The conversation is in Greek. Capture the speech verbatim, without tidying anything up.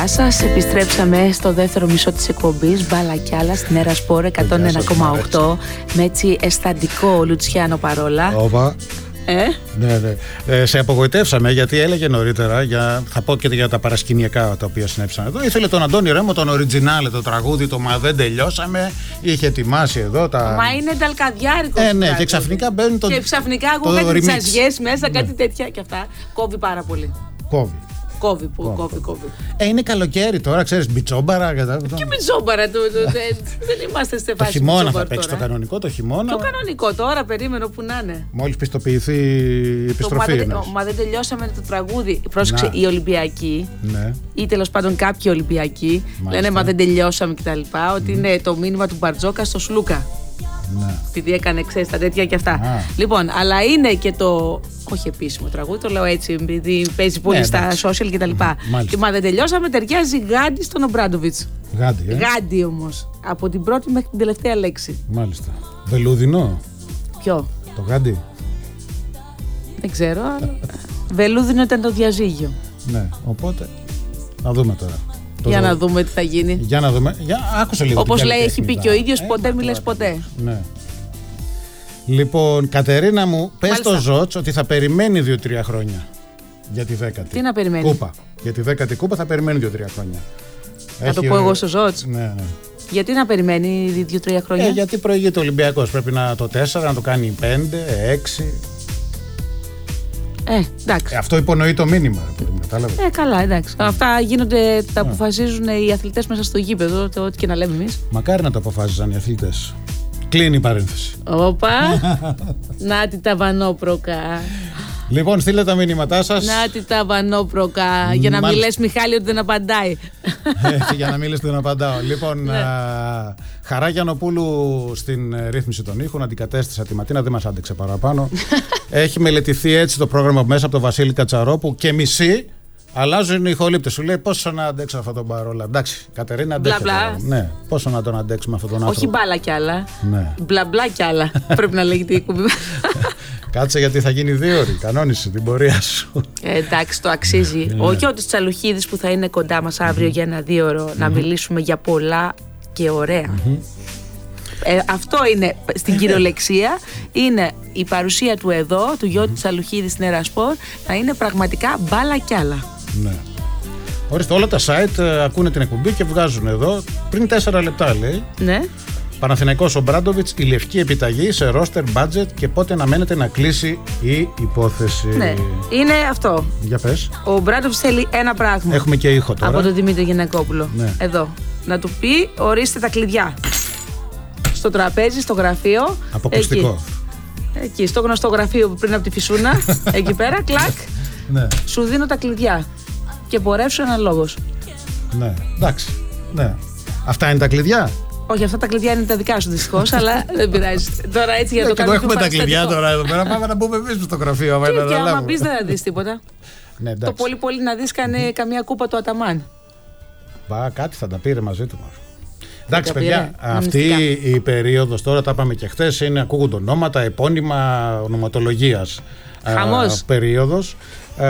σας, επιστρέψαμε στο δεύτερο μισό της εκπομπής Μπάλα κι άλλα στην Έρα Σπορ εκατόν ένα κόμμα οκτώ με έτσι αισθαντικό Λουτσιάνο παρόλα. Όπα. Ε? Ναι, ναι. Ε, σε απογοητεύσαμε γιατί έλεγε νωρίτερα, για, θα πω και για τα παρασκηνιακά τα οποία συνέβησαν εδώ. Ήθελε τον Αντώνη Ρέμο, τον original, το τραγούδι, το Μα δεν τελειώσαμε. Είχε ετοιμάσει εδώ τα. Μα είναι νταλκαδιάρικο. Ε, ναι, και ξαφνικά μπαίνουν το. Και ξαφνικά ακούγα κάτι τσαζιές μέσα, κάτι τέτοια και αυτά. Κόβει πάρα πολύ. Κόβει. Κόβει, που, κόβει, κόβει, κόβει. Ε, είναι καλοκαίρι τώρα, ξέρεις, μπιτσόμπαρα. Και μπιτσόμπαρα, το, το, το, δεν είμαστε σε φάση. Το χειμώνα θα παίξει, το κανονικό, το χειμώνα. Το κανονικό τώρα, περίμενο που να είναι. Μόλις πιστοποιηθεί η επιστροφή. Το, μα, μα δεν τελειώσαμε το τραγούδι. Πρόσεξε, οι Ολυμπιακοί, ναι. ή τέλος πάντων κάποιοι Ολυμπιακοί, μάλιστα, λένε μα δεν τελειώσαμε κτλ. Mm. Ότι είναι το μήνυμα του Μπαρτζόκα στο Σλούκα. Ναι. Επειδή έκανε, ξέρεις, τα τέτοια και αυτά. Α. Λοιπόν, αλλά είναι και το. Όχι επίσημο τραγούδι, το λέω έτσι, επειδή παίζει πολύ, ναι, στα social κτλ. Και μα δεν τελειώσαμε, ταιριάζει γάντι στον Ομπράντοβιτς. Γάντι, ε? Γάντι όμως. Από την πρώτη μέχρι την τελευταία λέξη. Μάλιστα. Βελούδινο. Ποιο? Το γάντι. Δεν ξέρω, αλλά. Βελούδινο ήταν το διαζύγιο. Ναι, οπότε. Να δούμε τώρα. Για να δούμε τι θα γίνει. Για να δούμε. Για... Άκουσα λίγο. Όπως λέει, έχει πει και ο ίδιος, ποτέ μη λες ποτέ. Ναι. Λοιπόν, Κατερίνα μου, πες στο Ζότς ότι θα περιμένει δύο-τρία χρόνια για τη δέκατη. Τι να περιμένει? Κούπα. Για τη δέκατη κούπα θα περιμένει δύο-τρία χρόνια. Θα έχει... το πω εγώ στο Ζότς. Ναι, ναι. Γιατί να περιμένει δύο-τρία χρόνια? Ε, γιατί προηγείται ο Ολυμπιακός. Πρέπει να το τέσσερα, να το κάνει πέντε, έξι. Ε, εντάξει. Ε, αυτό υπονοεί το μήνυμα. Ε, καλά, εντάξει. Mm. Αυτά γίνονται, τα αποφασίζουν οι αθλητές μέσα στο γήπεδο, το ό,τι και να λέμε εμείς. Μακάρι να το αποφάσιζαν οι αθλητές. Κλείνει η παρένθεση. Όπα. Νάτι τα βανόπροκα. Λοιπόν, στείλτε τα μηνύματά σας. Νάτι τα βανόπροκα. Για να μην λες, Μιχάλη, ότι δεν απαντάει. Έτσι, για να μην λες ότι δεν απαντάω. Λοιπόν, ναι. α, Χαρά Γιαννοπούλου στην ρύθμιση των ήχων. Αντικατέστησα τη Ματίνα, δεν μας άντεξε παραπάνω. Έχει μελετηθεί έτσι το πρόγραμμα μέσα από τον Βασίλη Κατσαρόπου και μισή. Αλλάζουν οι ηχολήπτες. Σου λέει πόσο να αντέξω αυτόν τον παρόλα. Εντάξει, Κατερίνα, αντέξτε. Μπλα, μπλα. Ναι, πόσο να τον αντέξουμε αυτόν τον άνθρωπο. Όχι μπάλα κι άλλα. Ναι. Μπλα μπλα κι άλλα. Πρέπει να λέγεται η κουμπί. Κάτσε, γιατί θα γίνει δύο ώρες. Κανόνισε την πορεία σου. Ε, εντάξει, το αξίζει. Yeah. Ο Γιώτης Τσαλουχίδης που θα είναι κοντά μας αύριο mm-hmm. για ένα δύο ώρο mm-hmm. να μιλήσουμε για πολλά και ωραία. Mm-hmm. Ε, αυτό είναι στην κυριολεξία. Είναι η παρουσία του εδώ, του Γιώτη mm-hmm. Τσαλουχίδη στην Έρα Σπορ, να είναι πραγματικά μπάλα κι άλλα. Ναι. Ορίστε, όλα τα site ε, ακούνε την εκπομπή και βγάζουν εδώ πριν τέσσερα λεπτά, λέει. Ναι. Παναθηναϊκός Ομπράντοβιτς, η λευκή επιταγή σε roster budget και πότε αναμένεται να κλείσει η υπόθεση. Ναι, είναι αυτό. Για πες. Ο Ομπράντοβιτς θέλει ένα πράγμα. Έχουμε και ήχο τώρα. Από τον Δημήτρη Γυναικόπουλο. Ναι. Εδώ. Να του πει, ορίστε τα κλειδιά. Στο τραπέζι, στο γραφείο. Αποκλειστικό. Εκεί, εκεί στο γνωστό γραφείο που πριν από τη φυσούνα. Εκεί πέρα, κλακ. Ναι. Σου δίνω τα κλειδιά. Και πορεύσου ένα λόγος. Ναι, εντάξει. Ναι. Αυτά είναι τα κλειδιά. Όχι, αυτά τα κλειδιά είναι τα δικά σου δυστυχώς, αλλά δεν πειράζει. Τώρα έτσι για το κάνουμε. Έχουμε τα κλειδιά τώρα εδώ πέρα. Πάμε να μπούμε εμείς στο γραφείο. Και, και άμα μπεις δεν θα δεις τίποτα. Ναι, το πολύ πολύ να δεις κάνε καμία κούπα του Αταμάν. Μπα, κάτι θα τα πήρε μαζί του. Εντάξει, παιδιά, αυτή η περίοδος τώρα, τα είπαμε και χθες, είναι ακούγονται ονόματα, επώνυμα ονοματολογίας. Χαμός. Περίοδος.